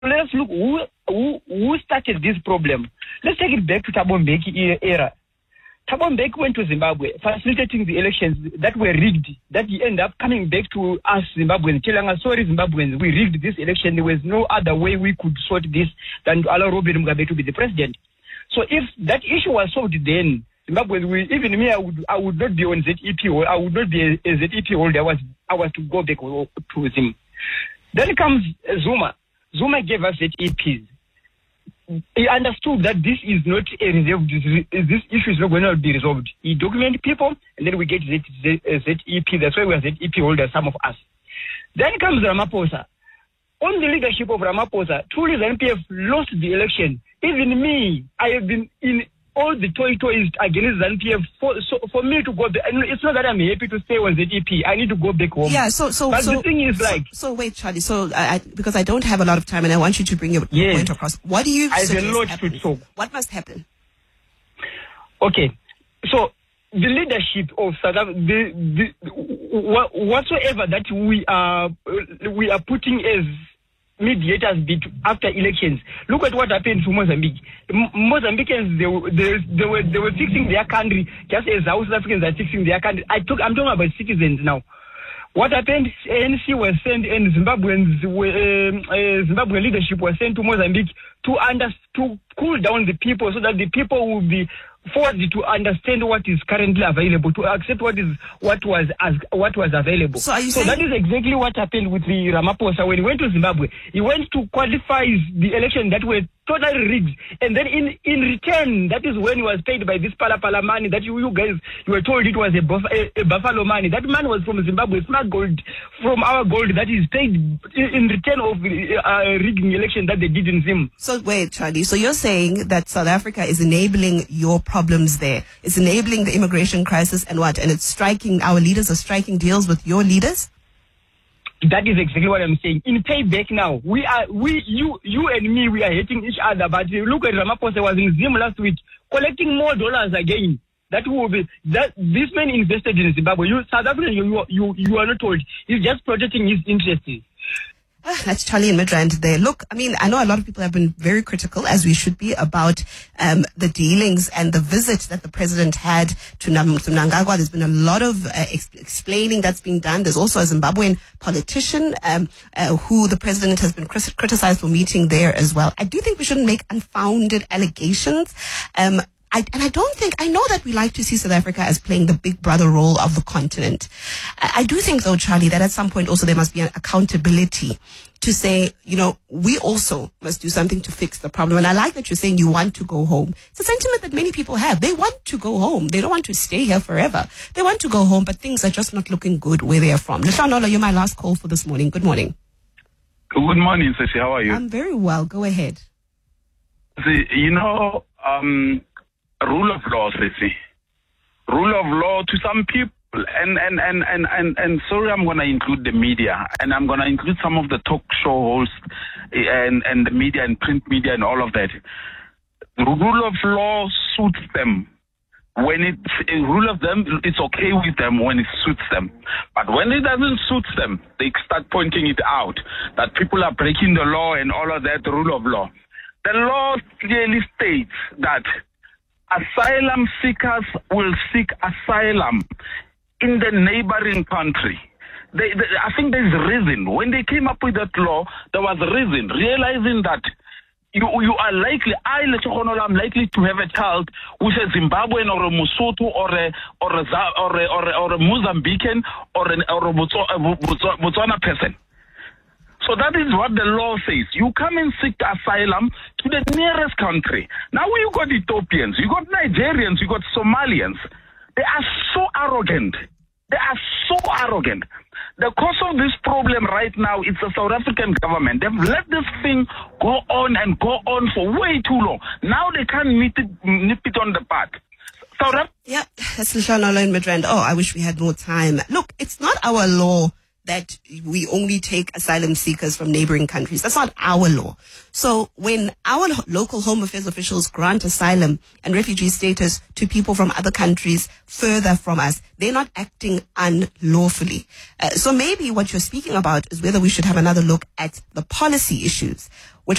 let's look who started this problem. Let's take it back to Thabo Mbeki era. Thabo Mbeki went to Zimbabwe, facilitating the elections that were rigged, that he ended up coming back to us Zimbabweans, telling us, sorry Zimbabweans, we rigged this election. There was no other way we could sort this than to allow Robert Mugabe to be the president. So if that issue was solved then, Zimbabweans, even me, I would not be on ZEP, or I would not be a ZEP holder. I was to go back to him. Then comes Zuma. Zuma gave us ZEPs. He understood that this is not a reserved, this issue is not going to be resolved. He documented people, and then we get ZEP. That's why we are ZEP holders, some of us. Then comes Ramaphosa. On the leadership of Ramaphosa, truly the NPF lost the election. Even me, I have been in all the toys against the NPF. For me to go back, it's not that I'm happy to stay on ZEP. I need to go back home. Yeah, but the thing is So wait, Charlie. Because I don't have a lot of time and I want you to bring your point across. What do you suggest happen? What must happen? Okay. So the leadership of South Africa, whatsoever that we are putting as mediators after elections. Look at what happened to Mozambique. Mozambicans, they were fixing their country just as South Africans are fixing their country. I'm talking about citizens now. What happened? ANC was sent, and Zimbabwean leadership was sent to Mozambique to cool down the people, so that the people will be forced to understand what is currently available, to accept what was available. So that is exactly what happened with the Ramaphosa when he went to Zimbabwe. He went to qualify the election that were totally rigged, and then in return, that is when he was paid by this pala money that you guys, you were told it was a buffalo money. That money was from Zimbabwe, smart gold, from our gold that is paid in return of rigging election that they did in Zim. So wait, Charlie, so you're saying that South Africa is enabling your problems there. It's enabling the immigration crisis and what? And it's striking, our leaders are striking deals with your leaders? That is exactly what I'm saying. In payback now, you and me, we are hating each other. But look at Ramaphosa was in Zim last week, collecting more dollars again. That will be that this man invested in Zimbabwe. South African, you are not told. He's just protecting his interests. That's Charlie in Midrand there. Look, I mean, I know a lot of people have been very critical, as we should be, about the dealings and the visit that the president had to Mnangagwa. There's been a lot of explaining that's been done. There's also a Zimbabwean politician who the president has been criticized for meeting there as well. I do think we shouldn't make unfounded allegations. I know that we like to see South Africa as playing the big brother role of the continent. I do think, though, Charlie, that at some point also there must be an accountability to say, we also must do something to fix the problem. And I like that you're saying you want to go home. It's a sentiment that many people have. They want to go home. They don't want to stay here forever. They want to go home, but things are just not looking good where they are from. Leshanola, you're my last call for this morning. Good morning. Good morning, Sissy. How are you? I'm very well. Go ahead. See, rule of law, Sissy. Rule of law to some people, and sorry, I'm going to include the media, and I'm going to include some of the talk show hosts and the media and print media and all of that. The rule of law suits them. When it's a rule of them, it's okay with them when it suits them. But when it doesn't suit them, they start pointing it out, that people are breaking the law and all of that, the rule of law. The law clearly states that asylum seekers will seek asylum in the neighboring country. I think there's a reason. When they came up with that law, there was a reason, realizing that you are likely, I'm likely to have a child who's a Zimbabwean or a Lesotho or a Mozambican or a Botswana person. So that is what the law says. You come and seek asylum to the nearest country. Now you got Ethiopians, you got Nigerians, you got Somalians. They are so arrogant. The cause of this problem right now is the South African government. They've let this thing go on and go on for way too long. Now they can't nip it on the bud. Yeah, that's Leshanola in Midrand. Oh, I wish we had more time. Look, it's not our law that we only take asylum seekers from neighboring countries. That's not our law. So when our local home affairs officials grant asylum and refugee status to people from other countries further from us, they're not acting unlawfully. So maybe what you're speaking about is whether we should have another look at the policy issues, which